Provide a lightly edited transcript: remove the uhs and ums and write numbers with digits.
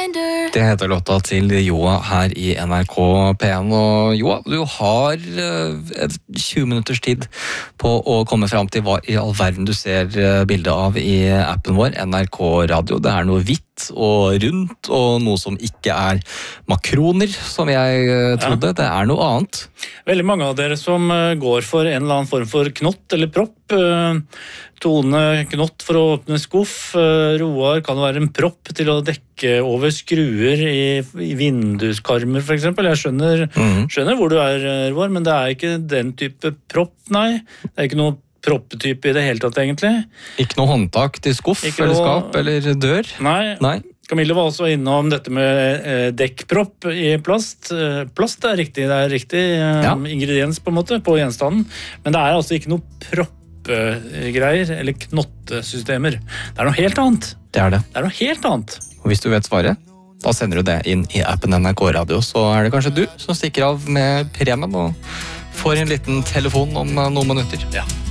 Det heter låta til Joa her i NRK P1. Og Joa, du har 20 minutters tid på å komme fram til hva i all verden du ser bildet av i appen vår, NRK Radio. Det er noe hvitt og rundt, og noe som ikke er makroner, som jeg trodde. Det er noe annet. Veldig mange av dere som går for en eller annen form for knott eller propp. Tone knott for å åpne skuff. Roar kan være en propp til å dekke over skruer i vinduskarmer, for eksempel. Jeg skjønner hvor du er, Roar, men det er ikke den type propp, nei. Det er ikke noe proppetype i det hele tatt, egentlig. Ikke noe håndtak til skuff eller skap eller dør? Nei. Camille var også innom dette med dekkpropp i plast. Plast er riktig ingrediens på en måte på gjenstanden, men det er altså ikke noe proppegreier eller knottesystemer. Det er noe helt annet. Det er det. Det er noe helt annet. Og hvis du vet svaret, da sender du det inn i appen NRK Radio, så er det kanskje du som stikker av med premien og får en liten telefon om noen minutter. Ja.